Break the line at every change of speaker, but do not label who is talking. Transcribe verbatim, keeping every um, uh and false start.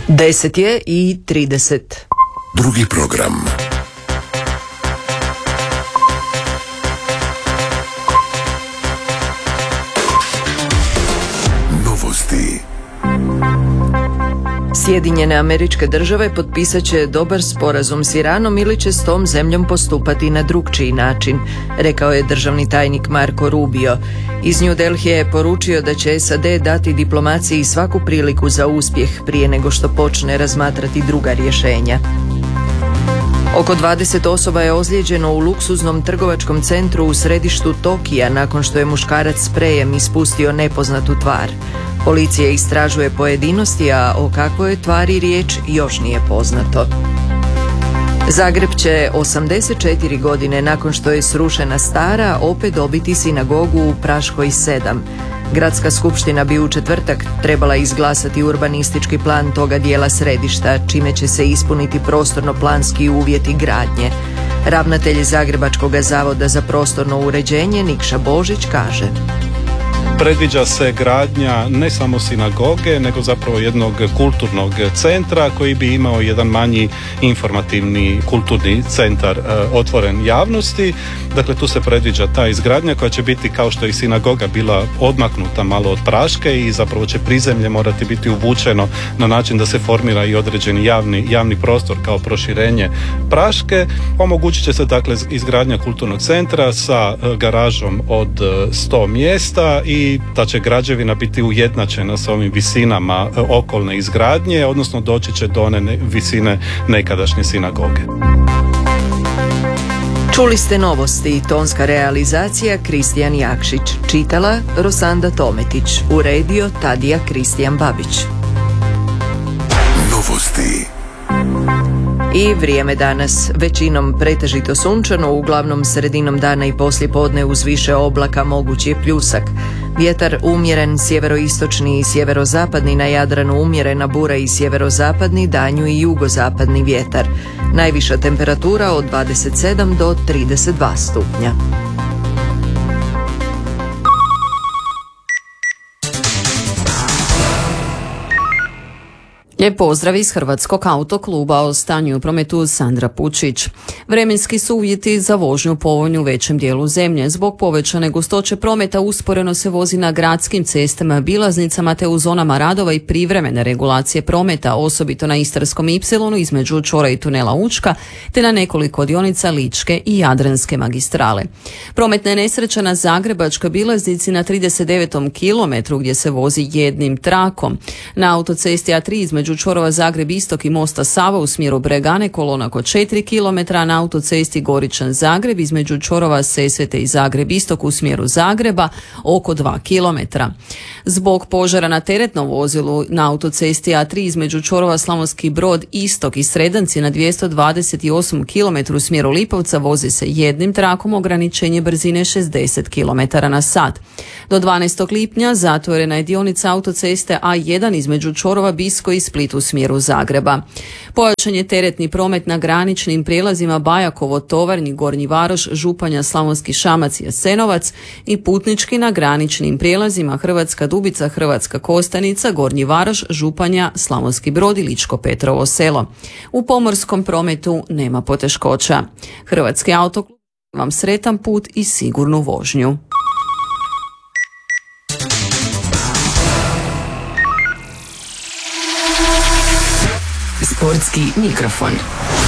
Deset je i trideset.
Drugi program. Novosti.
Sjedinjene Američke Države potpisat će dobar sporazum s Iranom ili će s tom zemljom postupati na drukčiji način, rekao je državni tajnik Marco Rubio. Iz New Delhija je poručio da će S A D dati diplomaciji svaku priliku za uspjeh prije nego što počne razmatrati druga rješenja. Oko dvadeset osoba je ozlijeđeno u luksuznom trgovačkom centru u središtu Tokija nakon što je muškarac sprejem ispustio nepoznatu tvar. Policija istražuje pojedinosti, a o kakvoj je tvari riječ još nije poznato. Zagreb će osamdeset četiri godine nakon što je srušena stara opet dobiti sinagogu u Praškoj sedam. Gradska skupština bi u četvrtak trebala izglasati urbanistički plan toga dijela središta, čime će se ispuniti prostorno-planski uvjeti gradnje. Ravnatelj Zagrebačkog zavoda za prostorno uređenje Nikša Božić kaže:
Predviđa se gradnja ne samo sinagoge, nego zapravo jednog kulturnog centra koji bi imao jedan manji informativni kulturni centar e, otvoren javnosti. Dakle, tu se predviđa ta izgradnja koja će biti, kao što je i sinagoga bila odmaknuta malo od Praške, i zapravo će prizemlje morati biti uvučeno na način da se formira i određeni javni, javni prostor kao proširenje Praške. Omogućit će se dakle izgradnja kulturnog centra sa e, garažom od e, sto mjesta i i ta će građevina biti ujednačena sa ovim visinama okolne izgradnje, odnosno doći će do one visine nekadašnje sinagoge.
Čuli ste novosti, tonska realizacija Kristijan Jakšić, čitala Rosanda Tometić, uredio Tadija Kristijan Babić.
Novosti.
I vrijeme danas, većinom pretežito sunčano, uglavnom sredinom dana i poslijepodne uz više oblaka moguć je pljusak. Vjetar umjeren, sjeveroistočni i sjeverozapadni, na Jadranu umjerena bura i sjeverozapadni, danju i jugozapadni vjetar. Najviša temperatura od dvadeset sedam do trideset dva stupnja.
Lijep pozdrav iz Hrvatskog autokluba, o stanju u prometu Sandra Pučić. Vremenski su uvjeti za vožnju povoljni u većem dijelu zemlje. Zbog povećane gustoće prometa usporeno se vozi na gradskim cestama, bilaznicama te u zonama radova i privremene regulacije prometa, osobito na Istarskom ipsilonu između čvora i tunela Učka, te na nekoliko dionica Ličke i Jadranske magistrale. Prometna je nesreća na Zagrebačkoj bilaznici na trideset devetom kilometru gdje se vozi jednim trakom. Na autocesti A tri između čvorova Zagreb Istok i mosta Sava u smjeru Bregane kolona oko četiri kilometra, na autocesti Goričan Zagreb između čvorova Sesvete i Zagreb Istok u smjeru Zagreba oko dva kilometra. Zbog požara na teretnom vozilu na autocesti A tri između čvorova Slavonski Brod Istok i Sredanci na dvjesto dvadeset osam kilometara u smjeru Lipovca vozi se jednim trakom, ograničenje brzine šezdeset kilometara na sat. Do dvanaestog lipnja zatvorena je dionica autoceste A jedan između čvorova Bisko i Split u smjeru Zagreba. Pojačan je teretni promet na graničnim prijelazima Bajakovo, Tovarnji, Gornji Varoš, Županja, Slavonski Šamac i Jasenovac i putnički na graničnim prijelazima Hrvatska Dubica, Hrvatska Kostanica, Gornji Varoš, Županja, Slavonski Brod i Ličko Petrovo Selo. U pomorskom prometu nema poteškoća. Hrvatski autoklub vam sretan put i sigurnu vožnju.
Sportski mikrofon.